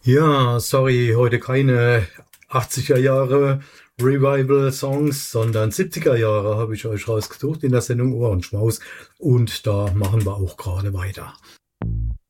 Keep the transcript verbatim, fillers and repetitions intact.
Ja, sorry, heute keine achtziger Jahre Revival-Songs, sondern siebziger Jahre habe ich euch rausgesucht in der Sendung Ohrenschmaus. Und da machen wir auch gerade weiter.